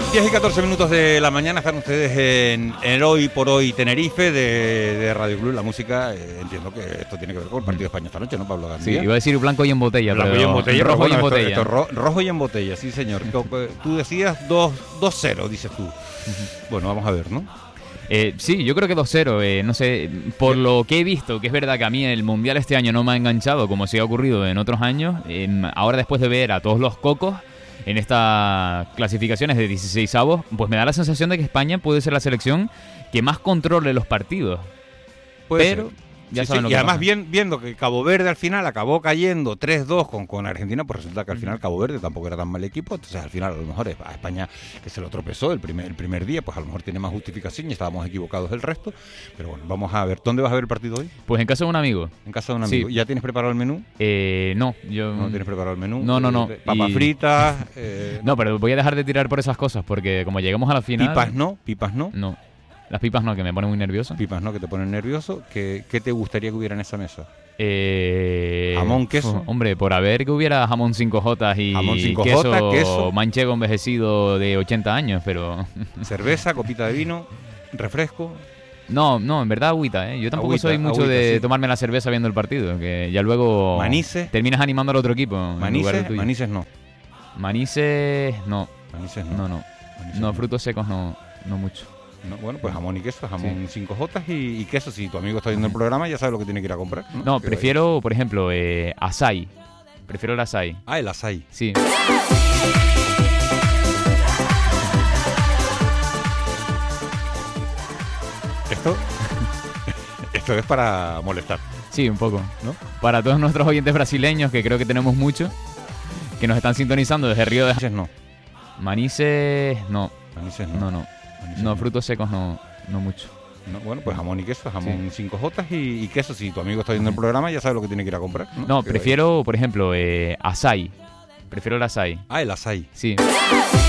10 y 14 minutos de la mañana están ustedes en el Hoy por Hoy Tenerife de Radio Club. La música, entiendo que esto tiene que ver con el partido de España esta noche, ¿no, Pablo García? Sí, iba a decir blanco y en botella. Blanco y en botella, rojo y en bueno, botella. Rojo y en botella, sí señor. Tú decías 2-0, dices tú. Bueno, vamos a ver, ¿no? Sí, yo creo que 2-0, no sé, por lo que he visto, que es verdad que a mí el Mundial este año no me ha enganchado como sí ha ocurrido en otros años, ahora después de ver a todos los cocos en estas clasificaciones de 16avos, pues me da la sensación de que España puede ser la selección que más controle los partidos. Pero ya saben lo que y además pasa. viendo que Cabo Verde al final acabó cayendo 3-2 con Argentina, pues resulta que al final Cabo Verde tampoco era tan mal equipo, entonces al final a lo mejor a España, que se lo tropezó el primer día, pues a lo mejor tiene más justificación y estábamos equivocados el resto. Pero bueno, vamos a ver, ¿dónde vas a ver el partido hoy? Pues en casa de un amigo. En casa de un amigo. Sí. ¿Ya tienes preparado el menú? No, yo... ¿No tienes preparado el menú? No. Papas fritas... No, pero voy a dejar de tirar por esas cosas, porque como lleguemos a la final... Pipas no. No. Las pipas no, que me ponen muy nervioso. Pipas no, que te ponen nervioso. ¿Qué te gustaría que hubiera en esa mesa? Jamón, queso. Hombre, por haber que hubiera jamón 5J y jamón 5J, queso manchego envejecido de 80 años, pero... Cerveza, copita de vino, refresco... No, en verdad agüita, ¿eh? Yo tampoco soy mucho de tomarme la cerveza viendo el partido, que ya luego... Manices. Terminas animando al otro equipo. Manices no. Manices no. Manices no. No, frutos secos no mucho. No, bueno, pues jamón y queso, jamón 5J y queso. Si tu amigo está viendo el programa, ya sabe lo que tiene que ir a comprar. No, prefiero, por ejemplo, açaí. Prefiero el açaí. Ah, el açaí. Sí. Esto es para molestar. Sí, un poco, ¿no? Para todos nuestros oyentes brasileños, que creo que tenemos muchos, que nos están sintonizando desde Río de Janeiro. Manices no. Manices no. No, frutos secos no mucho. No, bueno, pues jamón y queso, jamón 5J y queso. Si tu amigo está viendo el programa, ya sabe lo que tiene que ir a comprar. No, prefiero, por ejemplo, açaí. Prefiero el açaí. Ah, el açaí. Sí.